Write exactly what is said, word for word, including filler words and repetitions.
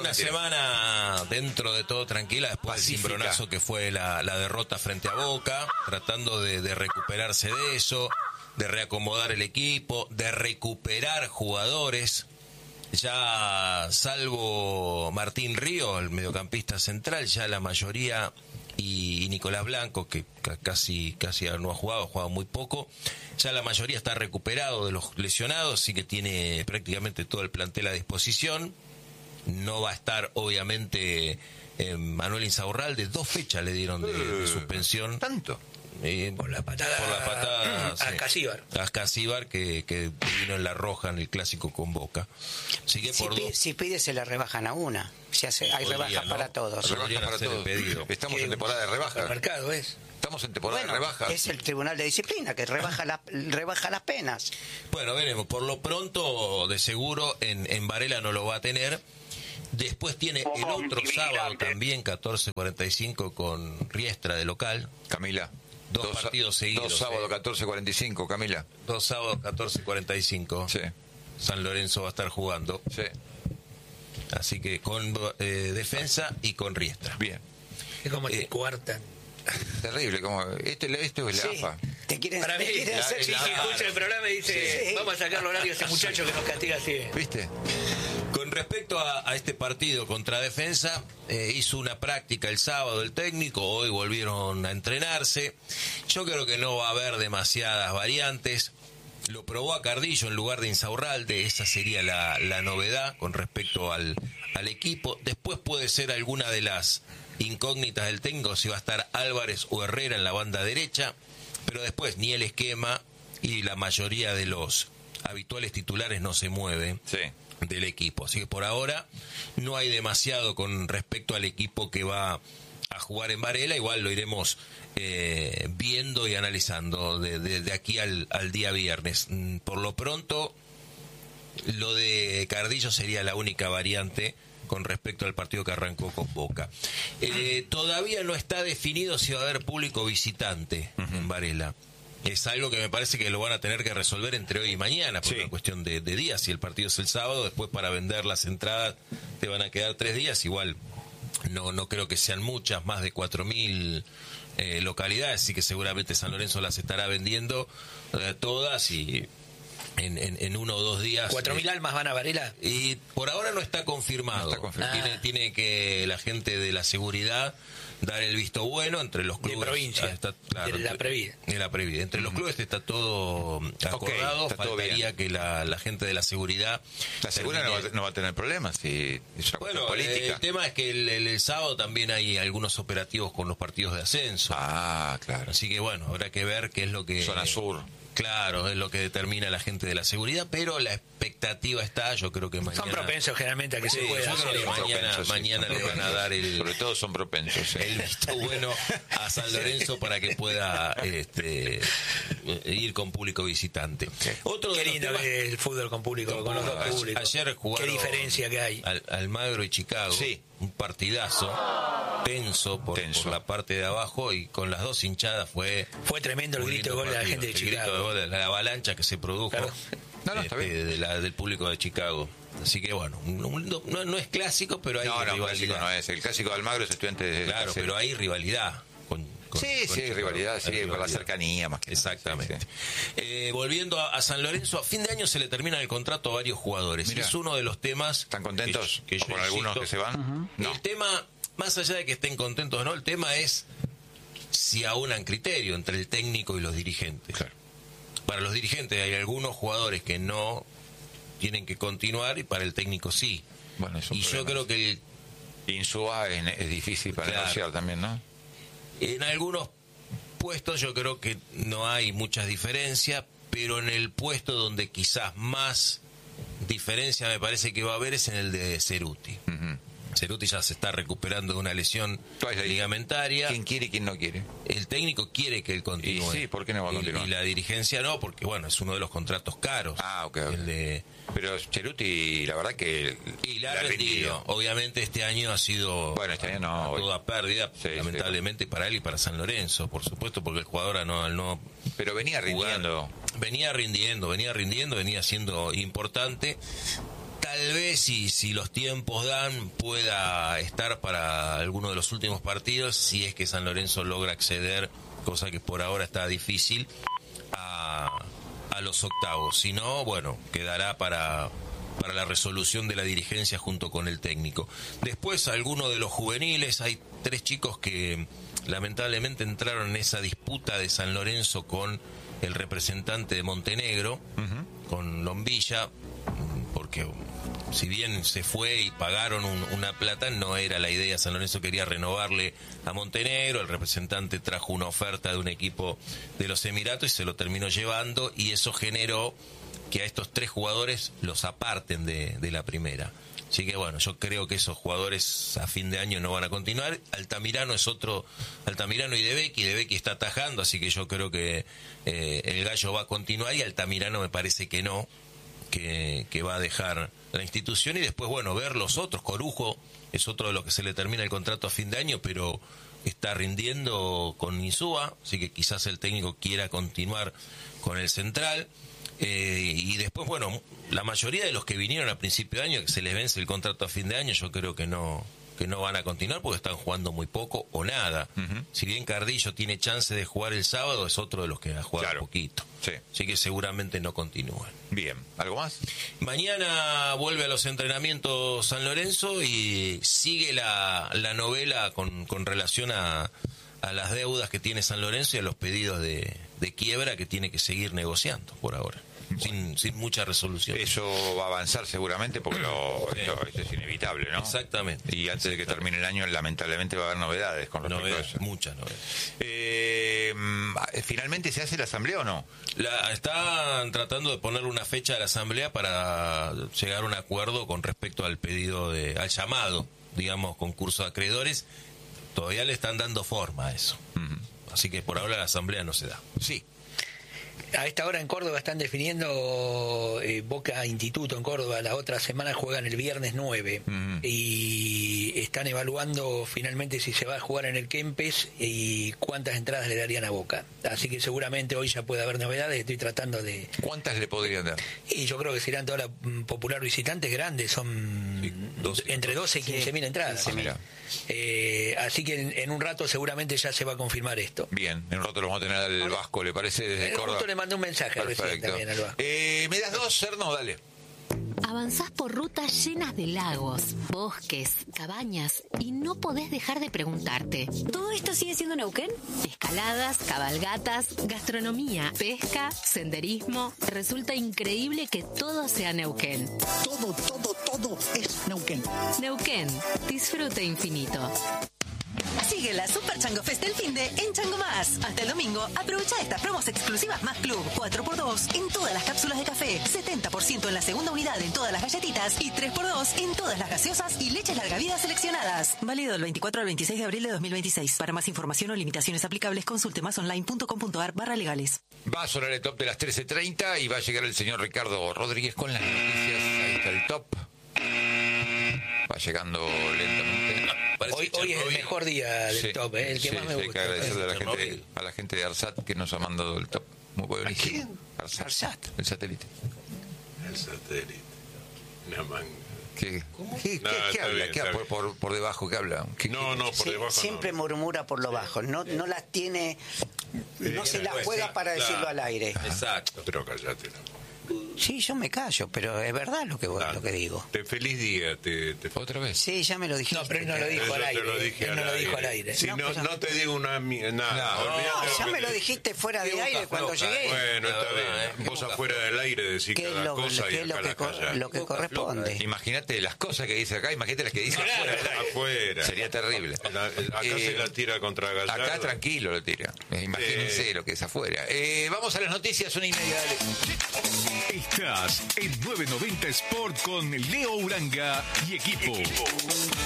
una semana dentro de todo tranquila después Pacífica. del cimbronazo que fue la, la derrota frente a Boca, tratando de, de recuperarse de eso, de reacomodar el equipo, de recuperar jugadores. Ya salvo Martín Río, el mediocampista central, ya la mayoría, y, y Nicolás Blanco, que casi, casi no ha jugado, ha jugado muy poco, ya la mayoría está recuperado de los lesionados, así que tiene prácticamente todo el plantel a disposición. No va a estar, obviamente, eh, Manuel Insaurralde. Dos fechas le dieron de, de suspensión. ¿Tanto? Eh, Por la patada, por la patada a sí. Ascasíbar. A Ascasíbar, que, que vino en la roja en el clásico con Boca. Así que Si, por pide, dos si pide, se le rebajan a una. Se hace, hay Podría, rebajas ¿no? para todos. Podrían Rebaja para hacer el todos. pedido. Estamos Que en temporada de rebaja. El mercado es. Estamos en temporada Bueno, de rebaja. es el Tribunal de Disciplina que rebaja, la, rebaja las penas. Bueno, veremos. Por lo pronto, de seguro, en, en Varela no lo va a tener. Después tiene el otro sábado también, catorce cuarenta y cinco, con Riestra de local. Camila. Dos partidos seguidos, Dos sábados, eh. catorce cuarenta y cinco, Camila. Dos sábados, catorce cuarenta y cinco. Sí, San Lorenzo va a estar jugando. sí. Así que con eh, Defensa y con Riestra. Bien. Es como Eh, te cuartan. Terrible. Como, esto, esto es la Sí. A F A. Te quieren, Para mí, te quieren la- hacer- sí, que escucha el programa y dice, Sí. vamos a sacar el horario a ese muchacho que nos castiga así. ¿Viste? Con respecto a, a este partido contra Defensa, eh, hizo una práctica el sábado el técnico, hoy volvieron a entrenarse. Yo creo que no va a haber demasiadas variantes. Lo probó a Cardillo en lugar de Insaurralde, esa sería la, la novedad con respecto al, al equipo. Después puede ser alguna de las incógnitas del técnico, si va a estar Álvarez o Herrera en la banda derecha, pero después ni el esquema y la mayoría de los habituales titulares no se mueven Sí. del equipo. Así que por ahora no hay demasiado con respecto al equipo que va a jugar en Varela. Igual lo iremos eh, viendo y analizando de, de, de aquí al, al día viernes. Mm, Por lo pronto, lo de Cardillo sería la única variante con respecto al partido que arrancó con Boca. Eh, todavía no está definido si va a haber público visitante en Varela. Es algo que me parece que lo van a tener que resolver entre hoy y mañana, por Sí. una cuestión de, de días. Si el partido es el sábado, después para vender las entradas te van a quedar tres días. Igual no no creo que sean muchas, más de cuatro mil eh, localidades, así que seguramente San Lorenzo las estará vendiendo eh, todas y en, en, en uno o dos días. ¿Cuatro mil eh, almas van a Varela? y por ahora no está confirmado. No está confirmado. Tiene, Ah. tiene que la gente de la seguridad dar el visto bueno entre los De clubes. provincia, Ah, está, claro, de la entre- Previde. de la Previde. Entre los clubes está todo acordado. está todo Faltaría bien. que la, la gente de la seguridad. La seguridad no va, termine- no va a tener problemas. Si es una Bueno, cuestión eh, política. el tema es que el, el- el sábado también hay algunos operativos con los partidos de ascenso. Ah, claro. Así que bueno, habrá que ver qué es lo que... Zona sur. Claro, es lo que determina la gente de la seguridad, pero la expectativa está, yo creo que mañana... Son propensos generalmente a que Sí, se pueda yo creo hacer. que Son mañana, propensos, sí, mañana son le van a propensos. dar el, Sobre todo son propensos. sí. el visto bueno a San Lorenzo para que pueda este, ir con público visitante. Otro de Qué los lindo temas- que es el fútbol con público, con los dos Ayer- públicos. Ayer jugaron Qué diferencia que hay. Al, Almagro y Chicago. Sí. Un partidazo tenso por, Tenso. por la parte de abajo y con las dos hinchadas fue... Fue tremendo el un grito de lindo gol de la partido. gente de El grito de Chicago. gol de la avalancha que se produjo Claro. No, no, está este, bien. de la- del público de Chicago. Así que bueno, un- un- no, no es clásico, pero hay No, no, rivalidad. clásico no es. El clásico de Almagro es estudiante de Claro, tercero. pero hay rivalidad. Con, con- Sí, con sí, hay Chicago. rivalidad, sí, Hay por la rivalidad. cercanía más que nada. Exactamente. Sí, Eh, volviendo a, a San Lorenzo, a fin de año se le termina el contrato a varios jugadores. Mirá. Es uno de los temas... ¿Están contentos que yo- que yo con algunos insisto. que se van? No. El tema, más allá de que estén contentos o no, el tema es si aunan criterio entre el técnico y los dirigentes. Claro. Para los dirigentes hay algunos jugadores que no tienen que continuar y para el técnico sí. Bueno, es un Y yo problema. creo que el- Insúa es, es difícil para Claro. negociar también, ¿no? en algunos puestos yo creo que no hay muchas diferencias, pero en el puesto donde quizás más diferencia me parece que va a haber es en el de Ceruti. Ujú. Ceruti ya se está recuperando de una lesión ¿Cuál es la- ligamentaria. ¿Quién quiere y quién no quiere? El técnico quiere que él continúe. Y sí, ¿por qué no va a Y- continuar? Y, la dirigencia no, porque bueno, es uno de los contratos caros. Ah, ok, ok. El de- Pero Cheruti, la verdad que... y la ha rendido. Obviamente este año ha sido Bueno, este año no, a hoy. toda pérdida, Sí, lamentablemente para él y para San Lorenzo, por supuesto, porque el jugador al no, al no Pero venía jugar, rindiendo. venía rindiendo, venía rindiendo, venía siendo importante. tal vez, si, si los tiempos dan, pueda estar para alguno de los últimos partidos, si es que San Lorenzo logra acceder, cosa que por ahora está difícil, a, a los octavos. Si no, bueno, quedará para, para la resolución de la dirigencia junto con el técnico. Después, algunos de los juveniles, hay tres chicos que lamentablemente entraron en esa disputa de San Lorenzo con el representante de Montenegro, uh-huh. con Lombilla, porque si bien se fue y pagaron un, una plata, no era la idea. San Lorenzo quería renovarle a Montenegro, el representante trajo una oferta de un equipo de los Emiratos y se lo terminó llevando, y eso generó que a estos tres jugadores los aparten de, de la primera. Así que bueno, yo creo que esos jugadores a fin de año no van a continuar. Altamirano es otro, Altamirano y De Becchi, De Becchi está atajando, así que yo creo que eh, el Gallo va a continuar, y Altamirano me parece que no, que, que va a dejar la institución. Y después, bueno, ver los otros. Corujo es otro de los que se le termina el contrato a fin de año, pero está rindiendo con Insúa, así que quizás el técnico quiera continuar con el central. Eh, y después, bueno, la mayoría de los que vinieron a principio de año, que se les vence el contrato a fin de año, yo creo que no que no van a continuar porque están jugando muy poco o nada. Uh-huh. Si bien Cardillo tiene chance de jugar el sábado, es otro de los que ha jugado claro. poquito. Sí. Así que seguramente no continúan. Bien, ¿algo más? Mañana vuelve a los entrenamientos San Lorenzo y sigue la, la novela con, con relación a, a las deudas que tiene San Lorenzo y a los pedidos de, de quiebra que tiene que seguir negociando por ahora. Sin, sin mucha resolución. Eso va a avanzar seguramente porque lo, sí. esto, esto es inevitable, ¿no? Exactamente. Y antes de que termine el año, lamentablemente va a haber novedades con respecto novedades, a eso. Muchas novedades. Eh, ¿Finalmente se hace la asamblea o no? La, están tratando de ponerle una fecha a la asamblea para llegar a un acuerdo con respecto al pedido, de al llamado, digamos, concurso de acreedores. Todavía le están dando forma a eso. Uh-huh. Así que por ahora la asamblea no se da. Sí. A esta hora en Córdoba están definiendo eh, Boca Instituto en Córdoba. La otra semana juegan el viernes nueve. Uh-huh. Y están evaluando finalmente si se va a jugar en el Kempes y cuántas entradas le darían a Boca. Así que seguramente hoy ya puede haber novedades. Estoy tratando de... ¿Cuántas le podrían dar? Y yo creo que serán todas las popular visitantes grandes. Son sí, doce, entre doce y quince mil entradas. Sí, mira. Eh, así que en, en un rato seguramente ya se va a confirmar esto. Bien, en un rato lo vamos a tener al Vasco, ¿le parece? Desde Córdoba. Justo le mandé un mensaje recién también al Vasco. Eh, ¿Me das dos, Cerno? Dale. Avanzás por rutas llenas de lagos, bosques, cabañas y no podés dejar de preguntarte: ¿todo esto sigue siendo Neuquén? Escaladas, cabalgatas, gastronomía, pesca, senderismo. Resulta increíble que todo sea Neuquén. Todo, todo, todo es Neuquén. Neuquén, disfrute infinito. Sigue la Super Chango Fest del finde en Chango Más. Hasta el domingo, aprovecha estas promos exclusivas Más Club. cuatro por dos en todas las cápsulas de café, setenta por ciento en la segunda unidad en todas las galletitas y tres por dos en todas las gaseosas y leches larga vida seleccionadas. Válido del veinticuatro al veintiséis de abril de dos mil veintiséis. Para más información o limitaciones aplicables, consulte másonline.com.ar barra legales. Va a sonar el top de las trece treinta y va a llegar el señor Ricardo Rodríguez con las noticias. Ahí está el top. Va llegando lentamente. Hoy, hoy es el mejor día del sí, top, ¿eh? El que sí, más me sí, gusta. Hay que agradecerle a la, gente, a la gente de ARSAT que nos ha mandado el top. Muy buenísimo. ¿A quién? ARSAT. ARSAT. El satélite. El satélite. Una manga. ¿Qué, ¿Qué, no, ¿qué, qué habla? Bien, ¿Qué por, por, por debajo qué habla? ¿Qué, no, no, por sí, debajo siempre no. murmura por lo bajo. No, no las tiene... No se las juega sí, para claro. decirlo al aire. Exacto. Pero cállate. No. Sí, yo me callo, pero es verdad lo que, Ah, lo que digo. Te feliz día. Te, te... ¿Otra vez? Sí, ya me lo dijiste. No, pero él no lo dijo Yo al te aire. lo dije Él al no lo aire. dijo al aire. Si No, no, pues, no te digo una... mi- Nada, No, olvídate No, lo ya que me te- lo dijiste fuera de Qué aire boca cuando floja, llegué. Bueno, La está verdad, bien. ¿eh? Vos Qué boca afuera del aire decís ¿Qué es cada lo, cosa qué y es lo acá que, la cor- calla. lo que Boca corresponde? Imagínate las cosas que dice acá, imagínate las que dice Claro, afuera. del aire. afuera. Sería terrible. La- acá Eh, se la tira contra Gallardo. Acá tranquilo lo tira. Eh, Imagínense Sí. lo que es afuera. Eh, vamos a las noticias, una y media, dale. Estás en nueve noventa Sport con Leo Uranga y equipo.